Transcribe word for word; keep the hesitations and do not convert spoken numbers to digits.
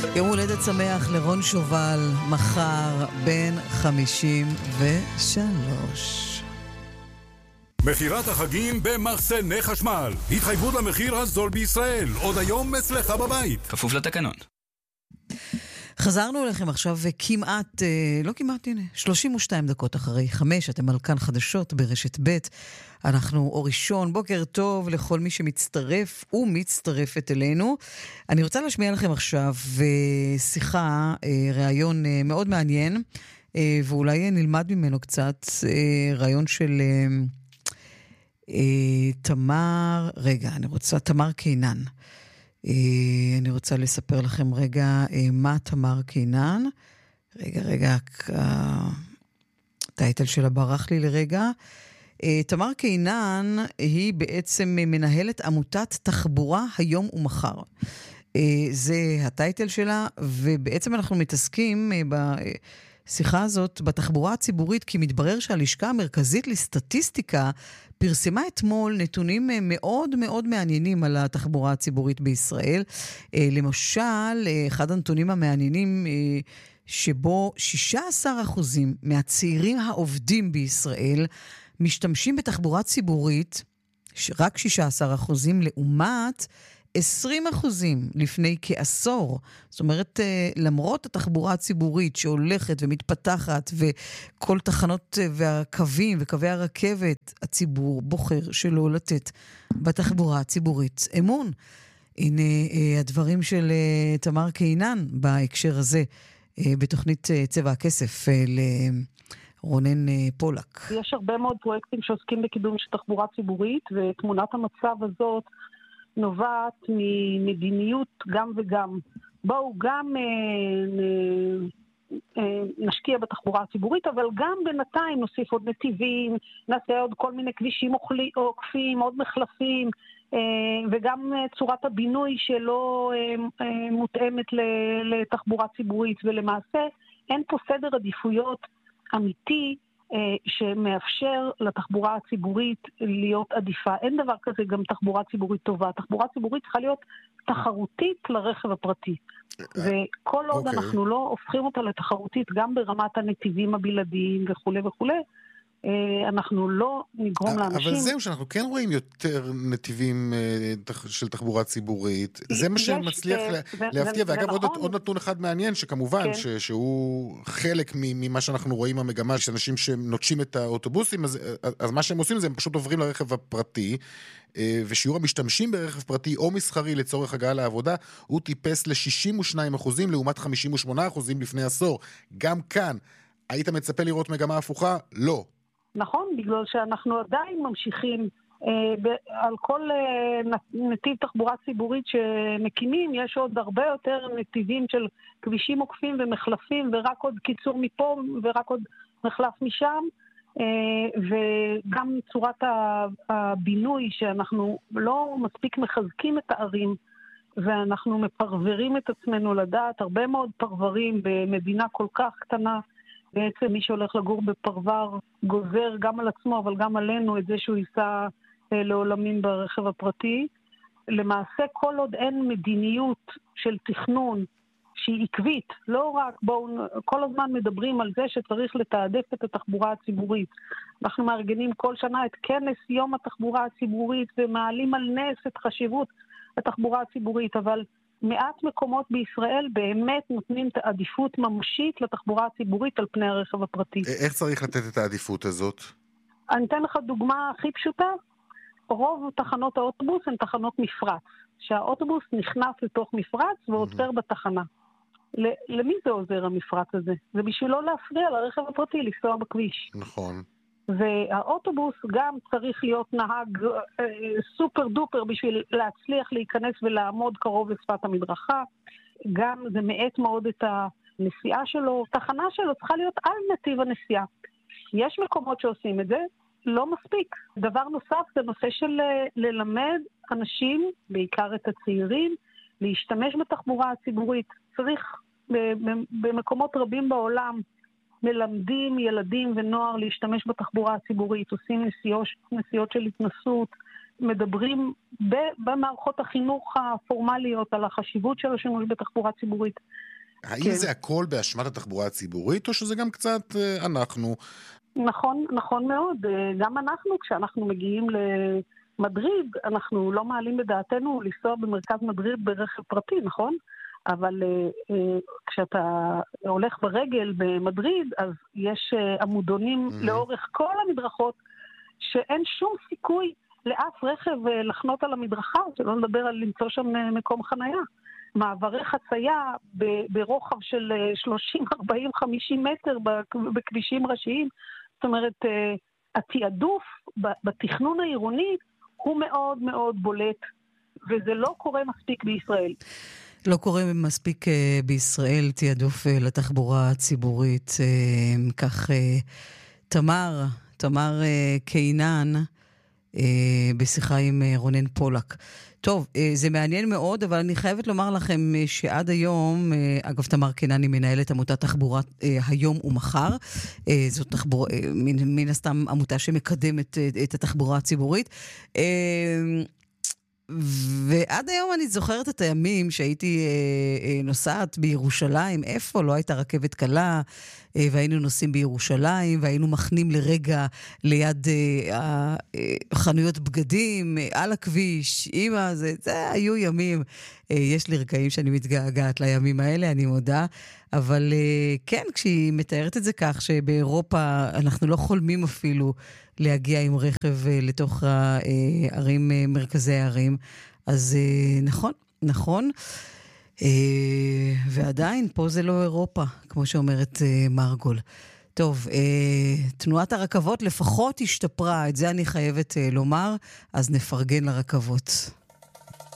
יום הולדת שמח לרון שובל, מחר בן חמישים ושלוש. מחירת החגים במחסני חשמל. התחייבות למחיר הזול בישראל. עוד היום אצלך בבית. כפוף לתקנון. חזרנו אליכם עכשיו כמעט, לא כמעט, הנה, שלושים ושתיים דקות אחרי חמש, אתם על כאן חדשות ברשת ב'. אנחנו אור ראשון, בוקר טוב לכל מי שמצטרף ומצטרפת אלינו. אני רוצה להשמיע לכם עכשיו שיחה, רעיון מאוד מעניין, ואולי נלמד ממנו קצת, רעיון של תמר, רגע, אני רוצה, תמר קינן. אני רוצה לספר לכם רגע מה תמר קינן. רגע, רגע, הטייטל שלה ברח לי לרגע. תמר קינן היא בעצם מנהלת עמותת תחבורה היום ומחר. זה הטייטל שלה, ובעצם אנחנו מתעסקים בשיחה הזאת בתחבורה הציבורית, כי מתברר שהלשכה המרכזית לסטטיסטיקה פרסמה אתמול נתונים מאוד מאוד מעניינים על התחבורה הציבורית בישראל. למשל, אחד הנתונים המעניינים שבו שישה עשר אחוזים מהצעירים העובדים בישראל משתמשים בתחבורה ציבורית, רק שישה עשר אחוזים לעומת עשרים אחוזים לפני כעשור. זאת אומרת, למרות התחבורה הציבורית שהולכת ומתפתחת וכל תחנות והקווים וקווי הרכבת, הציבור בוחר שלא לתת בתחבורה הציבורית אמון. הנה הדברים של תמר קינן בהקשר הזה בתוכנית צבע הכסף לרונן פולק. יש הרבה מאוד פרויקטים שעוסקים בקידום של תחבורה ציבורית, ותמונת המצב הזאת נובעת ממדיניות גם וגם. בואו גם אה, אה, נשקיע בתחבורה הציבורית, אבל גם בינתיים נוסיף עוד נתיבים, נעשה עוד כל מיני כבישים עוקפים, עוד מחלפים, אה, וגם צורת הבינוי שלא אה, אה, מותאמת לתחבורה ציבורית, ולמעשה אין פה סדר עדיפויות אמיתי, שמאפשר לתחבורה הציבורית להיות עדיפה. אין דבר כזה גם תחבורה ציבורית טובה. תחבורה ציבורית צריכה להיות תחרותית לרכב הפרטי. וכל עוד okay. אנחנו לא הופכים אותה לתחרותית גם ברמת הנתיבים הבלעדיים וכו' וכו', אנחנו לא נגרום לאנשים... אבל זהו שאנחנו כן רואים יותר נתיבים של תחבורה ציבורית. זה מה שמצליח להפתיע. ואגב, עוד נתון אחד מעניין, שכמובן שהוא חלק ממה שאנחנו רואים המגמה, שאנשים שנוטשים את האוטובוסים, אז מה שהם עושים זה הם פשוט עוברים לרכב הפרטי, ושיעור המשתמשים ברכב פרטי או מסחרי לצורך הגעה לעבודה, הוא טיפס ל-שישים ושניים אחוזים לעומת חמישים ושמונה אחוזים לפני עשור. גם כאן, היית מצפה לראות מגמה הפוכה? לא. נכון, בגלל שאנחנו עדיין ממשיכים אה, ב- על כל אה, נתיב תחבורה ציבורית שמקימים, יש עוד הרבה יותר נתיבים של כבישים עוקפים ומחלפים, ורק עוד קיצור מפה ורק עוד מחלף משם, אה, וגם צורת הבינוי שאנחנו לא מספיק מחזקים את הערים, ואנחנו מפרברים את עצמנו לדעת, הרבה מאוד פרברים במדינה כל כך קטנה, בעצם מי שהולך לגור בפרבר גוזר גם על עצמו, אבל גם עלינו את זה שהוא ייסע אה, לעולמים ברכב הפרטי. למעשה, כל עוד אין מדיניות של תכנון שהיא עקבית, לא רק בואו, כל הזמן מדברים על זה שצריך לתעדף את התחבורה הציבורית. אנחנו מארגנים כל שנה את כנס יום התחבורה הציבורית, ומעלים על נס את חשיבות התחבורה הציבורית, אבל מעט מקומות בישראל באמת נותנים את העדיפות ממשית לתחבורה הציבורית על פני הרכב הפרטי. איך צריך לתת את העדיפות הזאת? אני אתן לך דוגמה הכי פשוטה. רוב תחנות האוטובוס הן תחנות מפרץ. שהאוטובוס נכנס לתוך מפרץ ועוצר בתחנה. למי זה עוזר המפרץ הזה? זה בשביל לא להפריע לרכב הפרטי לנסוע בכביש. נכון. והאוטובוס גם צריך להיות נהג אה, סופר דופר בשביל להצליח להיכנס ולעמוד קרוב לשפת המדרכה. גם זה מעט מאוד את הנסיעה שלו. תחנה שלו צריכה להיות על נתיב הנסיעה. יש מקומות שעושים את זה, לא מספיק. דבר נוסף זה נושא של ללמד אנשים, בעיקר את הצעירים, להשתמש בתחבורה הציבורית. צריך במקומות רבים בעולם מלמדים ילדים ונוער להשתמש בתחבורה הציבורית, עושים נסיעות, נסיעות של התנסות, מדברים במערכות החינוך הפורמליות על החשיבות של השימוש בתחבורה ציבורית. האם כן. זה הכל באשמת התחבורה הציבורית, או שזה גם קצת אה, אנחנו? נכון, נכון מאוד. גם אנחנו, כשאנחנו מגיעים למדריד, אנחנו לא מעלים בדעתנו לנסוע במרכז מדריד ברכב פרטי, נכון? אבל אה, כשאתה הולך ברגל במדריד, אז יש אה, עמודונים mm-hmm. לאורך כל המדרכות, שאין שום סיכוי לאף רכב אה, לחנות על המדרכה, שלא נדבר על למצוא שם אה, מקום חנייה. מעברי חצייה ברוחב של שלושים, ארבעים, חמישים מטר בכבישים ראשיים. זאת אומרת, התיעדוף בתכנון העירוני הוא מאוד מאוד בולט, וזה לא קורה מספיק בישראל. לא קורה מספיק בישראל תיעדוף לתחבורה הציבורית. כך תמר, תמר קינן, בשיחה עם רונן פולק. טוב, זה מעניין מאוד, אבל אני חייבת לומר לכם שעד היום, אגב, תמר קינן מנהלת עמותת תחבורה היום ומחר, זאת תחבורה, מן הסתם עמותה שמקדמת את התחבורה הציבורית, ועד היום אני זוכרת את הימים שהייתי נוסעת בירושלים, איפה לא הייתה רכבת קלה, והיינו נוסעים בירושלים, והיינו מכנים לרגע ליד חנויות בגדים, על הכביש, אמא, זה, זה היו ימים. יש לי רגעים שאני מתגעגעת לימים האלה, אני מודה, אבל כן, כשהיא מתארת את זה כך, שבאירופה אנחנו לא חולמים אפילו להגיע עם רכב לתוך הערים, מרכזי הערים, אז נכון, נכון. ועדיין, פה זה לא אירופה, כמו שאומרת מרגול. טוב, תנועת הרכבות לפחות השתפרה, את זה אני חייבת לומר, אז נפרגן לרכבות.